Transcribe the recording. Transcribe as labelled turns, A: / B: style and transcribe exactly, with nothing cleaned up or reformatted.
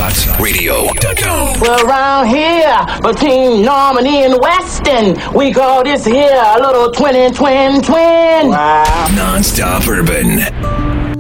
A: dot radio dot com.
B: Well, around here, between Normandy and Weston, we call this here a little twin and twin twin.
A: Wow. Non-stop urban.